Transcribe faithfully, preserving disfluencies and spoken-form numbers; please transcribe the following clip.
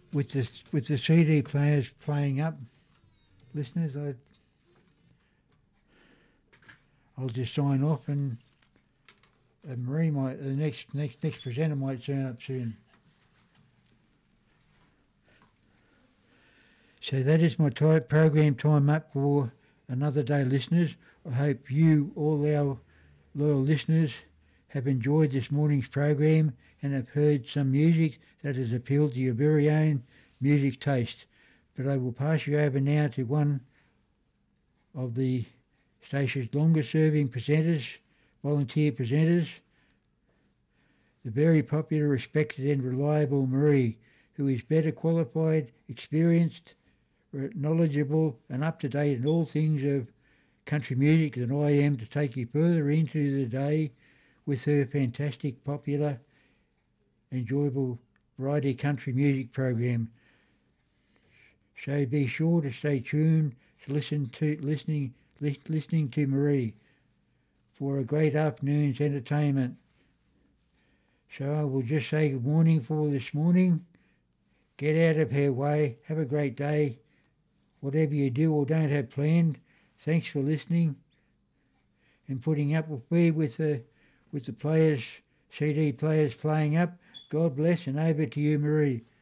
with the with the C D players playing up, listeners, I I'll just sign off, and uh, Marie might the next next next presenter might turn up soon. So that is my ty- program time up for another day, listeners. I hope you, all our loyal listeners, have enjoyed this morning's program and have heard some music that has appealed to your very own music taste. But I will pass you over now to one of the station's longest serving presenters, volunteer presenters, the very popular, respected and reliable Marie, who is better qualified, experienced, knowledgeable and up to date in all things of country music than I am to take you further into the day with her fantastic, popular, enjoyable variety country music program. So be sure to stay tuned to listen to listening li- listening to Marie for a great afternoon's entertainment. So I will just say good morning for this morning. Get out of her way. Have a great day. Whatever you do or don't have planned, thanks for listening and putting up with me with the with the players, C D players playing up. God bless, and over to you, Marie.